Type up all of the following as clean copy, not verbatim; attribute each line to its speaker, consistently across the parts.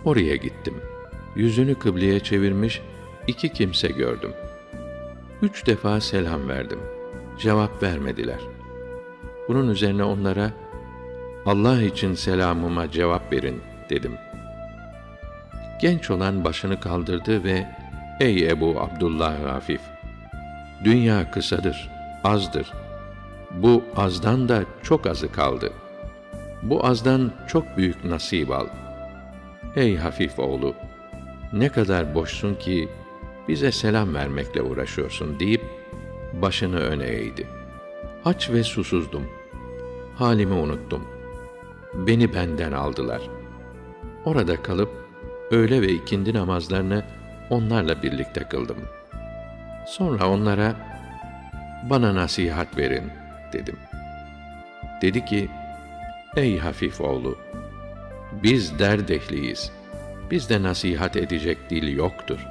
Speaker 1: Oraya gittim. Yüzünü kıbleye çevirmiş 2 kimse gördüm. 3 defa selam verdim. Cevap vermediler. Bunun üzerine onlara, Allah için selamıma cevap verin dedim. Genç olan başını kaldırdı ve, ey Ebu Abdullah Hafif, dünya kısadır, azdır. Bu azdan da çok azı kaldı. Bu azdan çok büyük nasip al. Ey Hafif oğlu, ne kadar boşsun ki bize selam vermekle uğraşıyorsun deyip başını öne eğdi. Aç ve susuzdum. Halimi unuttum. Beni benden aldılar. Orada kalıp öğle ve ikindi namazlarını onlarla birlikte kıldım. Sonra onlara, bana nasihat verin dedim. Dedi ki, ey Hafif oğlu, biz derd ehliyiz. Bizde nasihat edecek dil yoktur.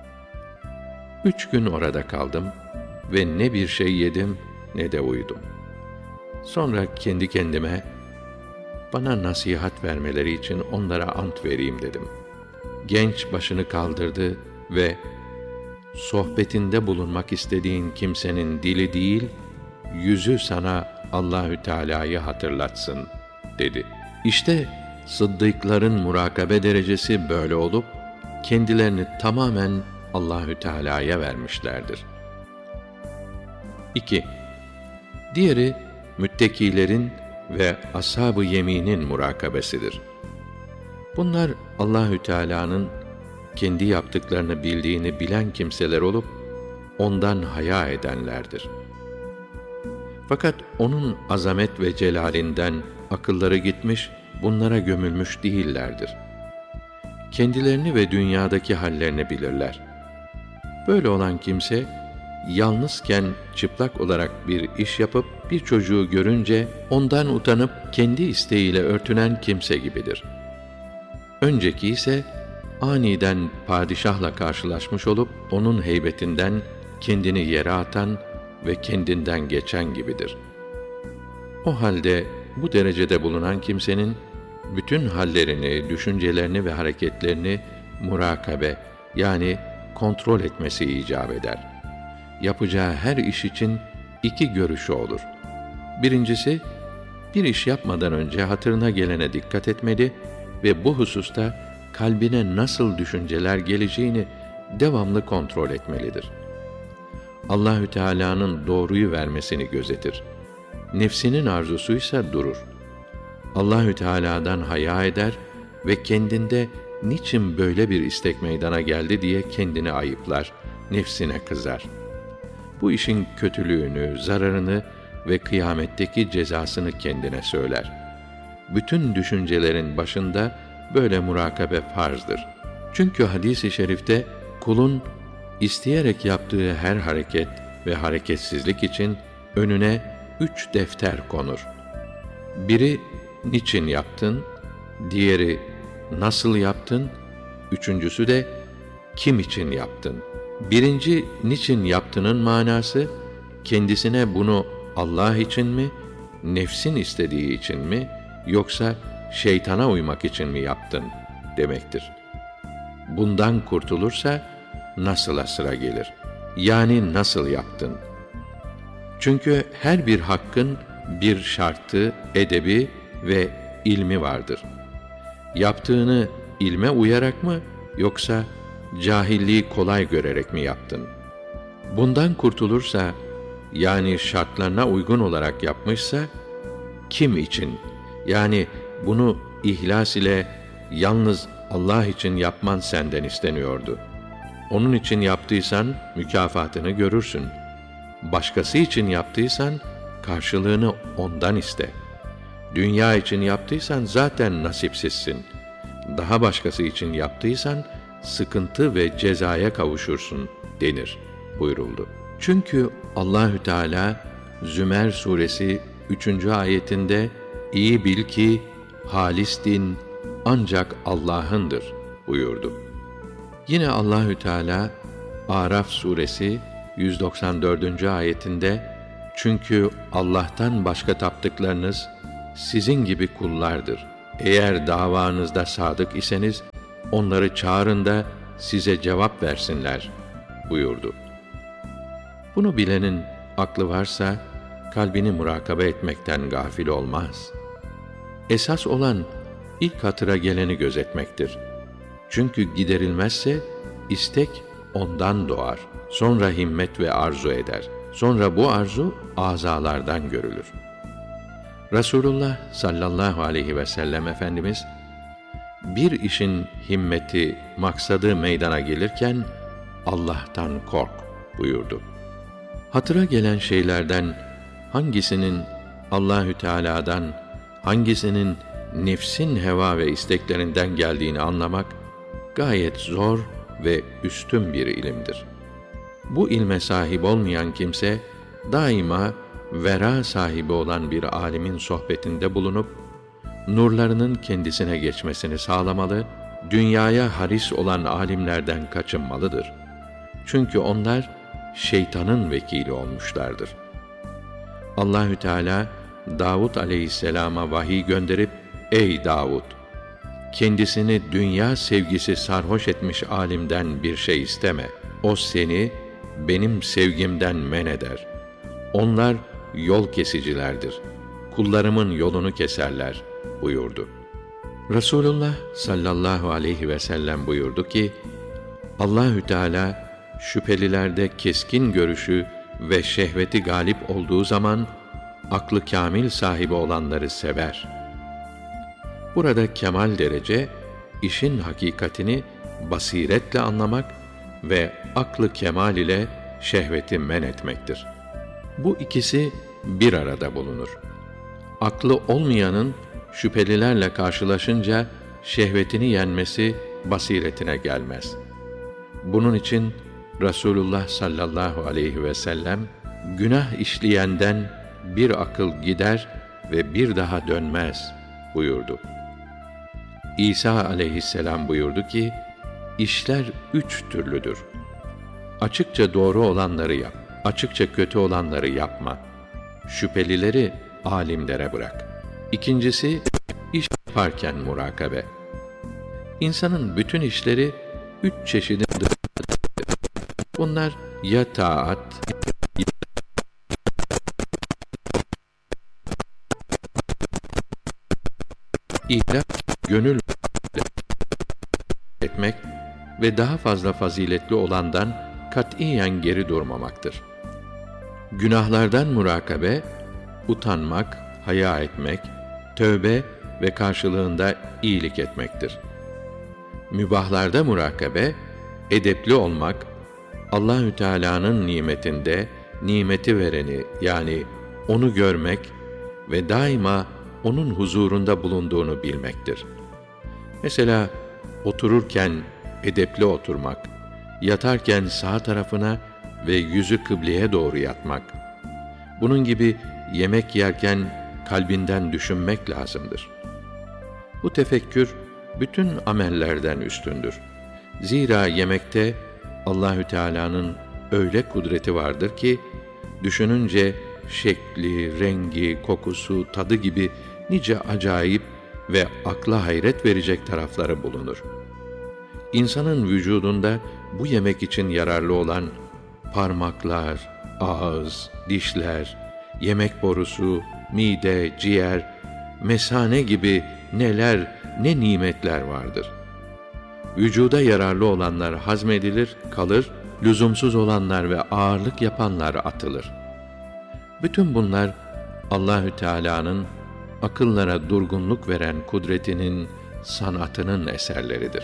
Speaker 1: 3 gün orada kaldım ve ne bir şey yedim ne de uyudum. Sonra kendi kendime, bana nasihat vermeleri için onlara ant vereyim dedim. Genç başını kaldırdı ve, sohbetinde bulunmak istediğin kimsenin dili değil, yüzü sana Allahü Teala'yı hatırlatsın dedi. İşte sıddıkların murakabe derecesi böyle olup kendilerini tamamen Allahü Teala'ya vermişlerdir. 2. Diğeri müttakilerin ve ashab-ı yeminin murakabesidir. Bunlar Allahü Teala'nın kendi yaptıklarını bildiğini bilen kimseler olup ondan haya edenlerdir. Fakat onun azamet ve celalinden akılları gitmiş, bunlara gömülmüş değillerdir. Kendilerini ve dünyadaki hallerini bilirler. Böyle olan kimse, yalnızken çıplak olarak bir iş yapıp bir çocuğu görünce ondan utanıp kendi isteğiyle örtünen kimse gibidir. Önceki ise aniden padişahla karşılaşmış olup onun heybetinden kendini yere atan ve kendinden geçen gibidir. O halde bu derecede bulunan kimsenin bütün hallerini, düşüncelerini ve hareketlerini murakabe, yani kontrol etmesi icap eder. Yapacağı her iş için 2 görüşü olur. Birincisi, bir iş yapmadan önce hatırına gelene dikkat etmeli ve bu hususta kalbine nasıl düşünceler geleceğini devamlı kontrol etmelidir. Allahü Teala'nın doğruyu vermesini gözetir. Nefsinin arzusuysa durur. Allahü Teala'dan haya eder ve kendinde niçin böyle bir istek meydana geldi diye kendini ayıplar, nefsine kızar. Bu işin kötülüğünü, zararını ve kıyametteki cezasını kendine söyler. Bütün düşüncelerin başında böyle murakabe farzdır. Çünkü hadis-i şerifte kulun isteyerek yaptığı her hareket ve hareketsizlik için önüne 3 defter konur. Biri niçin yaptın, diğeri nasıl yaptın, üçüncüsü de kim için yaptın. Birinci niçin yaptığının manası, kendisine bunu Allah için mi, nefsin istediği için mi, yoksa şeytana uymak için mi yaptın demektir. Bundan kurtulursa nasıla sıra gelir. Yani nasıl yaptın? Çünkü her bir hakkın bir şartı, edebi ve ilmi vardır. Yaptığını ilme uyarak mı, yoksa cahilliği kolay görerek mi yaptın? Bundan kurtulursa, yani şartlarına uygun olarak yapmışsa, kim için, yani bunu ihlas ile yalnız Allah için yapman senden isteniyordu. Onun için yaptıysan mükafatını görürsün. Başkası için yaptıysan karşılığını ondan iste. Dünya için yaptıysan zaten nasipsizsin. Daha başkası için yaptıysan sıkıntı ve cezaya kavuşursun denir buyuruldu. Çünkü Allahü Teala Zümer suresi 3. ayetinde iyi bil ki halis din ancak Allah'ındır buyurdu. Yine Allahü Teala Araf suresi 194. ayetinde çünkü Allah'tan başka taptıklarınız sizin gibi kullardır. Eğer davanızda sadık iseniz onları çağırın da size cevap versinler buyurdu. Bunu bilenin aklı varsa kalbini murakabe etmekten gafil olmaz. Esas olan ilk hatıra geleni gözetmektir. Çünkü giderilmezse istek ondan doğar. Sonra himmet ve arzu eder. Sonra bu arzu azalardan görülür. Resulullah sallallahu aleyhi ve sellem Efendimiz, bir işin himmeti, maksadı meydana gelirken Allah'tan kork buyurdu. Hatıra gelen şeylerden hangisinin Allahü Teala'dan, hangisinin nefsin heva ve isteklerinden geldiğini anlamak gayet zor ve üstün bir ilimdir. Bu ilme sahip olmayan kimse daima vera sahibi olan bir alimin sohbetinde bulunup nurlarının kendisine geçmesini sağlamalı, dünyaya haris olan alimlerden kaçınmalıdır. Çünkü onlar şeytanın vekili olmuşlardır. Allahü Teala Davud aleyhisselama vahiy gönderip, ey Davud, kendisini dünya sevgisi sarhoş etmiş alimden bir şey isteme. O seni benim sevgimden men eder. Onlar yol kesicilerdir. Kullarımın yolunu keserler buyurdu. Resulullah sallallahu aleyhi ve sellem buyurdu ki, Allahü Teala şüphelilerde keskin görüşü ve şehveti galip olduğu zaman aklı kâmil sahibi olanları sever. Burada kemal derece işin hakikatini basiretle anlamak ve aklı kemal ile şehveti men etmektir. Bu ikisi bir arada bulunur. Aklı olmayanın şüphelilerle karşılaşınca şehvetini yenmesi basiretine gelmez. Bunun için Resulullah sallallahu aleyhi ve sellem günah işleyenden bir akıl gider ve bir daha dönmez buyurdu. İsa aleyhisselam buyurdu ki, işler 3 türlüdür. Açıkça doğru olanları yap, açıkça kötü olanları yapma. Şüphelileri alimlere bırak. İkincisi, iş yaparken murakabe. İnsanın bütün işleri 3 çeşididir. Bunlar ya taat, ihlas, gönül etmek ve daha fazla faziletli olandan katiyen geri durmamaktır. Günahlardan murakabe, utanmak, haya etmek, tövbe ve karşılığında iyilik etmektir. Mübahlarda murakabe, edepli olmak, Allahü Teala'nın nimetinde nimeti vereni yani onu görmek ve daima onun huzurunda bulunduğunu bilmektir. Mesela otururken edepli oturmak, yatarken sağ tarafına ve yüzü kıbleye doğru yatmak. Bunun gibi yemek yerken kalbinden düşünmek lazımdır. Bu tefekkür bütün amellerden üstündür. Zira yemekte Allahü Teala'nın öyle kudreti vardır ki düşününce şekli, rengi, kokusu, tadı gibi nice acayip ve akla hayret verecek tarafları bulunur. İnsanın vücudunda bu yemek için yararlı olan parmaklar, ağız, dişler, yemek borusu, mide, ciğer, mesane gibi ne nimetler vardır. Vücuda yararlı olanlar hazmedilir, kalır, lüzumsuz olanlar ve ağırlık yapanlar atılır. Bütün bunlar Allahü Teala'nın akıllara durgunluk veren kudretinin, sanatının eserleridir.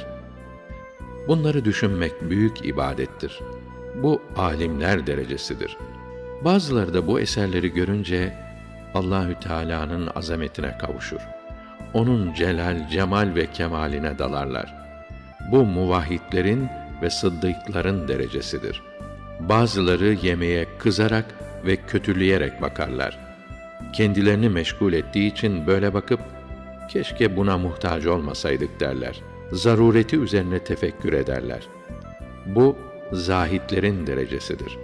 Speaker 1: Bunları düşünmek büyük ibadettir. Bu alimler derecesidir. Bazıları da bu eserleri görünce Allahü Teala'nın azametine kavuşur. Onun celal, cemal ve kemaline dalarlar. Bu muvahhidlerin ve sıddıkların derecesidir. Bazıları yemeğe kızarak ve kötüleyerek bakarlar. Kendilerini meşgul ettiği için böyle bakıp, keşke buna muhtaç olmasaydık derler. Zarureti üzerine tefekkür ederler. Bu, zahitlerin derecesidir.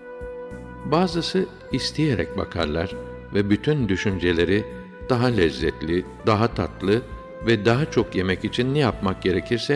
Speaker 1: Bazısı isteyerek bakarlar ve bütün düşünceleri daha lezzetli, daha tatlı ve daha çok yemek için ne yapmak gerekirse